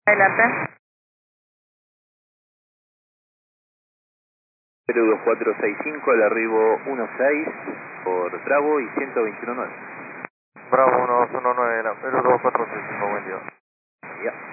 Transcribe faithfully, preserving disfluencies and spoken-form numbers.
Adelante. cero dos cuatro seis cinco, el arribo uno seis por Bravo y ciento veintiuno nueve. Bravo uno dos uno nueve, cero dos cuatro seis cinco, buen día. Ya.